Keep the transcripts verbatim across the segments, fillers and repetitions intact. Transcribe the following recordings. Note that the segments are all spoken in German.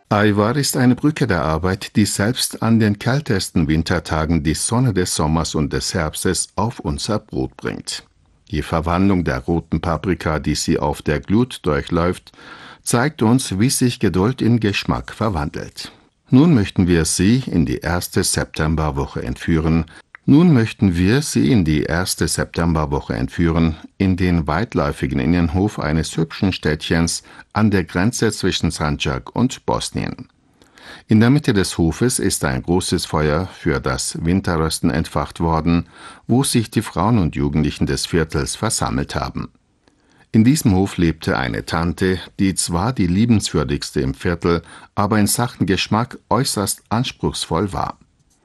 Aivar ist eine Brücke der Arbeit, die selbst an den kältesten Wintertagen die Sonne des Sommers und des Herbstes auf unser Brot bringt. Die Verwandlung der roten Paprika, die sie auf der Glut durchläuft, zeigt uns, wie sich Geduld in Geschmack verwandelt. Nun möchten wir Sie in die erste Septemberwoche entführen. Nun möchten wir Sie in die erste Septemberwoche entführen, in den weitläufigen Innenhof eines hübschen Städtchens an der Grenze zwischen Sandžak und Bosnien. In der Mitte des Hofes ist ein großes Feuer für das Winterrösten entfacht worden, wo sich die Frauen und Jugendlichen des Viertels versammelt haben. In diesem Hof lebte eine Tante, die zwar die liebenswürdigste im Viertel, aber in Sachen Geschmack äußerst anspruchsvoll war.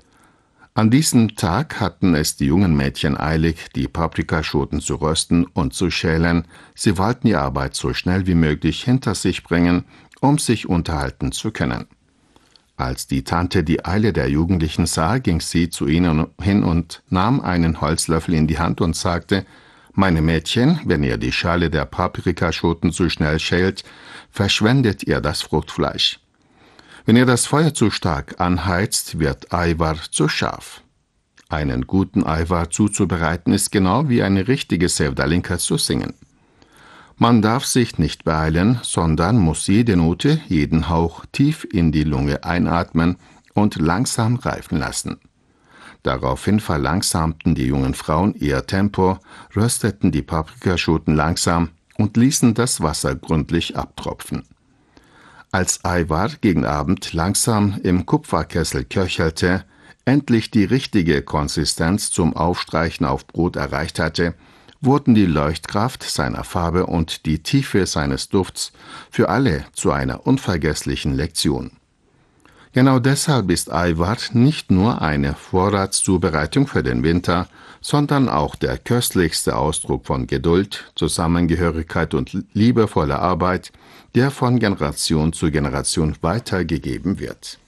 An diesem Tag hatten es die jungen Mädchen eilig, die Paprikaschoten zu rösten und zu schälen. Sie wollten die Arbeit so schnell wie möglich hinter sich bringen, um sich unterhalten zu können. Als die Tante die Eile der Jugendlichen sah, ging sie zu ihnen hin und nahm einen Holzlöffel in die Hand und sagte: »Meine Mädchen, wenn ihr die Schale der Paprikaschoten zu schnell schält, verschwendet ihr das Fruchtfleisch. Wenn ihr das Feuer zu stark anheizt, wird Aivar zu scharf. Einen guten Aivar zuzubereiten ist genau wie eine richtige Sevdalinka zu singen. Man darf sich nicht beeilen, sondern muss jede Note, jeden Hauch tief in die Lunge einatmen und langsam reifen lassen.« Daraufhin verlangsamten die jungen Frauen ihr Tempo, rösteten die Paprikaschoten langsam und ließen das Wasser gründlich abtropfen. Als Aivar gegen Abend langsam im Kupferkessel köchelte, endlich die richtige Konsistenz zum Aufstreichen auf Brot erreicht hatte, wurden die Leuchtkraft seiner Farbe und die Tiefe seines Dufts für alle zu einer unvergesslichen Lektion. Genau deshalb ist Aivar nicht nur eine Vorratszubereitung für den Winter, sondern auch der köstlichste Ausdruck von Geduld, Zusammengehörigkeit und liebevoller Arbeit, der von Generation zu Generation weitergegeben wird.